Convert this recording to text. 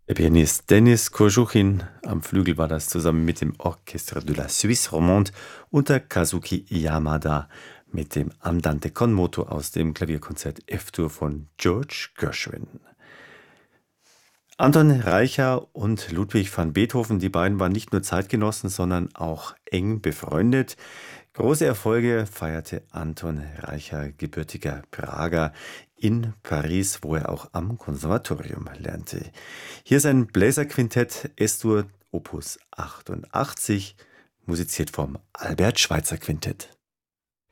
Der Pianist Denis Koschukhin, am Flügel war das zusammen mit dem Orchestre de la Suisse Romande unter Kazuki Yamada mit dem Andante con moto aus dem Klavierkonzert F-Dur von George Gershwin. Anton Reicha und Ludwig van Beethoven, die beiden waren nicht nur Zeitgenossen, sondern auch eng befreundet. Große Erfolge feierte Anton Reicha, gebürtiger Prager, in Paris, wo er auch am Konservatorium lernte. Hier ist ein Bläserquintett S-Dur Opus 88, musiziert vom Albert Schweitzer Quintett.